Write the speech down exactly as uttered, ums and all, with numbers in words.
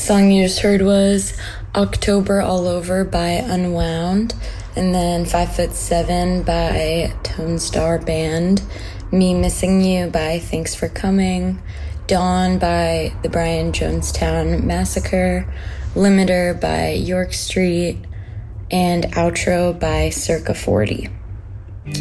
song you just heard was October All Over by Unwound, and then Five Foot Seven by Tone Star Band, Me Missing You by Thanks for Coming, Dawn by the Brian Jonestown Massacre, Limiter by York Street, and Outro by Circa forty.